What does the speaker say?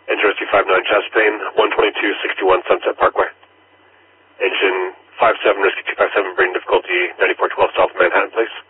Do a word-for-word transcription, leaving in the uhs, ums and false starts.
Interstate five nine chest pain, one twenty-two sixty-one Sunset Parkway. Engine five seven, Risky two five seven, breathing difficulty, ninety-four twelve South Manhattan, please.